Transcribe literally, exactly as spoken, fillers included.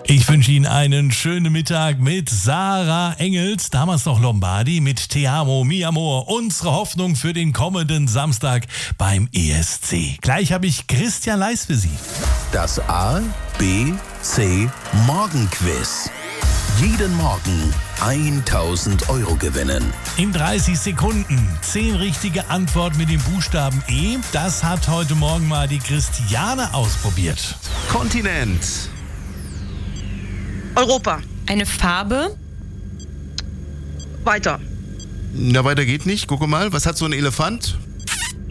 Ich wünsche Ihnen einen schönen Mittag mit Sarah Engels, damals noch Lombardi, mit Te amo, mi amor, unsere Hoffnung für den kommenden Samstag beim E S C. Gleich habe ich Christian Leis für Sie. Das A, B, C Morgenquiz. Jeden Morgen tausend Euro gewinnen. In dreißig Sekunden zehn richtige Antworten mit dem Buchstaben E. Das hat heute Morgen mal die Christiane ausprobiert. Kontinent. Europa. Eine Farbe. Weiter. Na, weiter geht nicht. Gucke mal, was hat so ein Elefant?